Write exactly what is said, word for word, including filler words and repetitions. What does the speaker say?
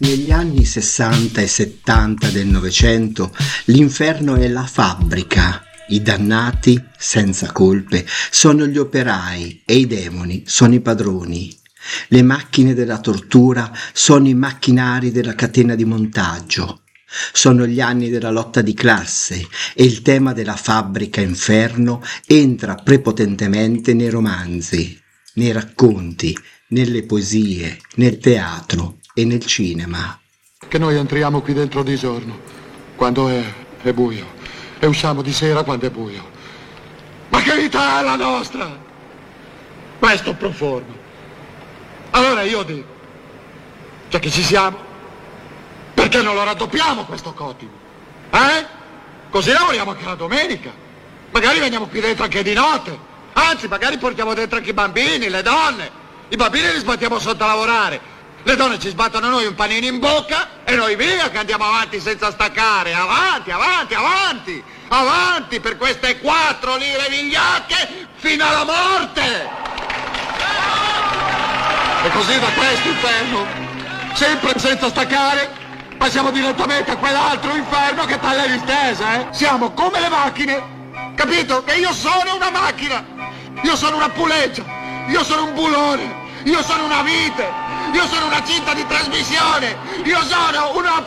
Negli anni sessanta e settanta del Novecento l'inferno è la fabbrica, i dannati, senza colpe, sono gli operai e i demoni sono i padroni. Le macchine della tortura sono i macchinari della catena di montaggio. Sono gli anni della lotta di classe e il tema della fabbrica inferno entra prepotentemente nei romanzi, nei racconti, nelle poesie, nel teatro e nel cinema. Che noi entriamo qui dentro di giorno, quando è, è buio, e usciamo di sera quando è buio. Ma che vita è la nostra? Questo proformo. Allora io dico, già che ci siamo, perché non lo raddoppiamo questo cotimo? Eh? Così lavoriamo anche la domenica. Magari veniamo qui dentro anche di notte. Anzi, magari portiamo dentro anche i bambini, le donne. I bambini li sbattiamo sotto a lavorare. Le donne ci sbattono a noi un panino in bocca e noi via che andiamo avanti senza staccare. Avanti, avanti, avanti. Avanti per queste quattro lire vigliacche fino alla morte. E così da questo inferno, sempre senza staccare, passiamo direttamente a quell'altro inferno che taglia di stesa, eh? Siamo come le macchine, capito? Che io sono una macchina, io sono una puleggia, io sono un bulone, io sono una vite, io sono una cinta di trasmissione, io sono una